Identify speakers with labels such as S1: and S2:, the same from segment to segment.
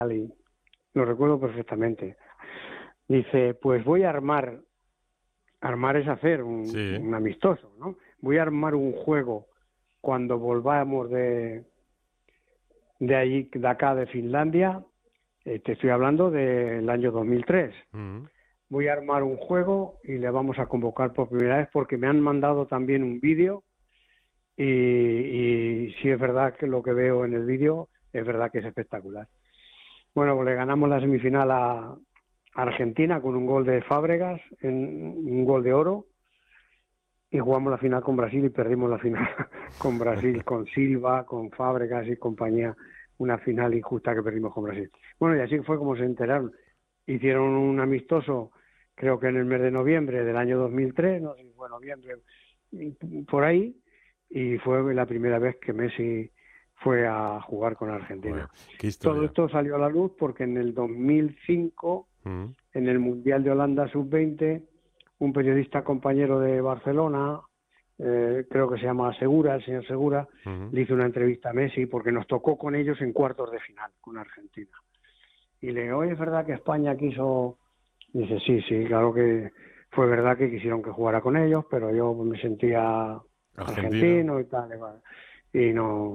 S1: y lo recuerdo perfectamente. Dice, pues voy a armar es hacer
S2: Sí.
S1: un amistoso, ¿no? Voy a armar un juego cuando volvamos de allí, de acá de Finlandia, te estoy hablando del año 2003. Voy a armar un juego y le vamos a convocar por primera vez porque me han mandado también un vídeo y sí es verdad que lo que veo en el vídeo es verdad que es espectacular. Bueno, pues le ganamos la semifinal a Argentina con un gol de Fábregas, un gol de oro, y jugamos la final con Brasil y perdimos la final con Brasil, con Silva, con Fábregas y compañía, una final injusta que perdimos con Brasil. Bueno, y así fue como se enteraron. Hicieron un amistoso, creo que en el mes de noviembre del año 2003, no sé si fue noviembre, por ahí, y fue la primera vez que Messi fue a jugar con Argentina.
S2: Joder, qué
S1: Todo
S2: historia.
S1: esto salió a la luz porque en el 2005, en el Mundial de Holanda Sub-20, un periodista compañero de Barcelona, creo que se llama Segura, el señor Segura, le hizo una entrevista a Messi porque nos tocó con ellos en cuartos de final, con Argentina. Y le digo, oye, ¿es verdad que España quiso? Dice, sí, claro que fue verdad que quisieron que jugara con ellos, pero yo me sentía
S2: Argentina.
S1: argentino y tal, y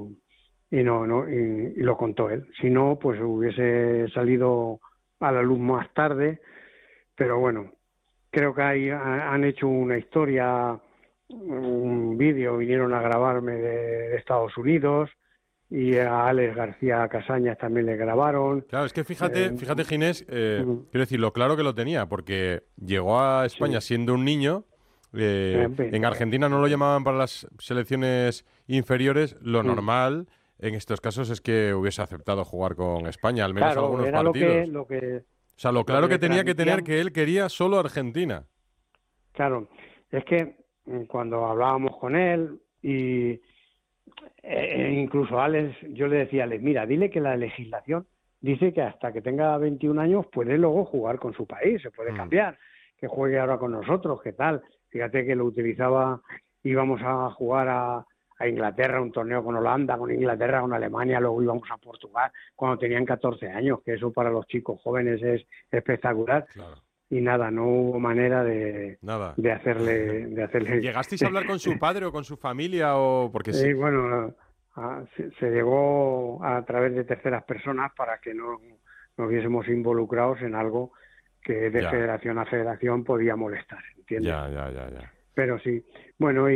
S1: y lo contó él. Si no, pues hubiese salido a la luz más tarde, pero bueno, creo que han hecho una historia, un vídeo, vinieron a grabarme de Estados Unidos y a Alex García Casañas también le grabaron.
S2: Claro, es que fíjate Ginés, quiero decir, lo claro que lo tenía, porque llegó a España
S1: Sí,
S2: siendo un niño. En
S1: 20,
S2: Argentina no lo llamaban para las selecciones inferiores. Lo normal en estos casos es que hubiese aceptado jugar con España, al menos
S1: claro,
S2: algunos
S1: era
S2: partidos. O sea, lo
S1: lo que
S2: claro que
S1: le
S2: tenía que tener
S1: transmitían.
S2: que él quería solo Argentina.
S1: Claro, es que cuando hablábamos con él y incluso a Alex, yo le decía a Alex, mira, dile que la legislación dice que hasta que tenga 21 años puede luego jugar con su país, se puede cambiar, que juegue ahora con nosotros, ¿qué tal? Fíjate que lo utilizaba, íbamos a jugar a Inglaterra, un torneo con Holanda, con Inglaterra, con Alemania, luego íbamos a Portugal cuando tenían 14 años, que eso para los chicos jóvenes es espectacular.
S2: Claro.
S1: Y nada, no hubo manera
S2: Nada.
S1: de hacerle.
S2: ¿Llegasteis a hablar con su padre o con su familia o porque sí?
S1: Bueno, se llegó a través de terceras personas para que no nos viésemos involucrados en algo que de
S2: Ya,
S1: federación a federación podía molestar, ¿entiendes?
S2: ya.
S1: Pero sí, bueno,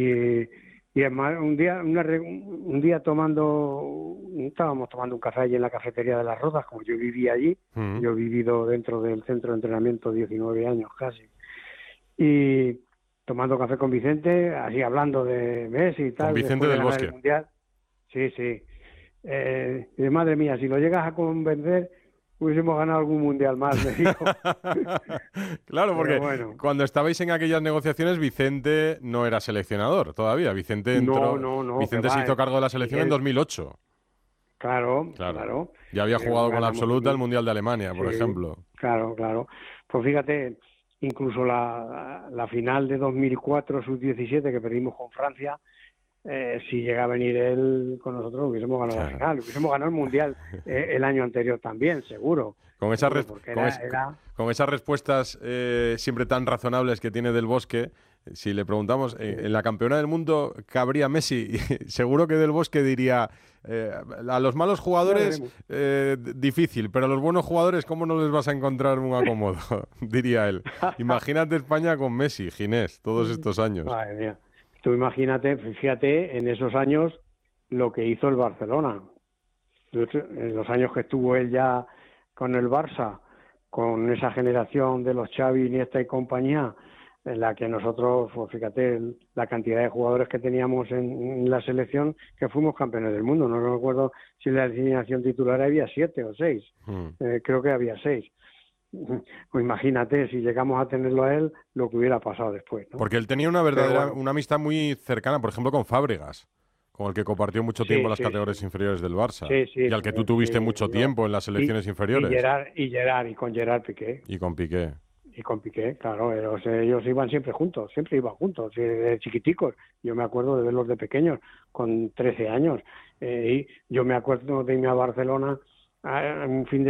S1: y además un día estábamos tomando un café allí en la cafetería de Las Rozas, como yo vivía allí, yo he vivido dentro del centro de entrenamiento 19 años casi, y tomando café con Vicente, así hablando de Messi y
S2: Con
S1: tal,
S2: Vicente
S1: después de
S2: del
S1: ganar el
S2: Bosque.
S1: Mundial. Sí, sí. Y de madre mía, si lo llegas a convencer, hubiésemos ganado algún Mundial más, me dijo.
S2: Claro,
S1: Pero
S2: porque
S1: bueno,
S2: cuando estabais en aquellas negociaciones, Vicente no era seleccionador todavía.
S1: no, que
S2: Vicente se
S1: va.
S2: hizo cargo de la
S1: Y
S2: selección en
S1: él,
S2: 2008.
S1: claro,
S2: Claro.
S1: claro.
S2: Ya había jugado con la
S1: Ganamos
S2: absoluta el Mundial de Alemania, por
S1: sí,
S2: ejemplo.
S1: claro. Pues fíjate, incluso la final de 2004, sub-17, que perdimos con Francia, si llega a venir él con nosotros, hubiésemos ganado la
S2: Claro.
S1: final, hubiésemos ganado el Mundial el año anterior también, seguro,
S2: Con esas,
S1: porque
S2: con, con esas respuestas siempre tan razonables que tiene Del Bosque, si le preguntamos,
S1: sí,
S2: en la campeona del mundo cabría Messi, seguro que Del Bosque diría, a los malos
S1: ya
S2: jugadores
S1: veremos.
S2: difícil, pero a los buenos jugadores, ¿cómo no les vas a encontrar un acomodo? Diría él. Imagínate España con Messi, Ginés, todos estos años.
S1: Madre mía. Tú imagínate, fíjate en esos años lo que hizo el Barcelona. En los años que estuvo él ya con el Barça, con esa generación de los Xavi, Iniesta y compañía, en la que nosotros, pues fíjate, la cantidad de jugadores que teníamos en la selección, que fuimos campeones del mundo. No recuerdo si en la alineación titular había 7 o 6.
S2: Hmm.
S1: Creo que había 6. Pues imagínate, si llegamos a tenerlo a él, lo que hubiera pasado después, ¿no?
S2: Porque él tenía
S1: Pero bueno,
S2: una amistad muy cercana, por ejemplo, con Fábregas, con el que compartió mucho tiempo en
S1: sí,
S2: las
S1: sí,
S2: categorías
S1: sí.
S2: inferiores del Barça,
S1: Sí,
S2: y al que tú tuviste mucho
S1: yo,
S2: tiempo en las
S1: y,
S2: selecciones inferiores,
S1: Gerard, y con Gerard Piqué,
S2: y con Piqué.
S1: claro, ellos iban siempre iban juntos, de chiquiticos. Yo me acuerdo de verlos de pequeños, con 13 años. Y yo me acuerdo de irme a Barcelona un fin de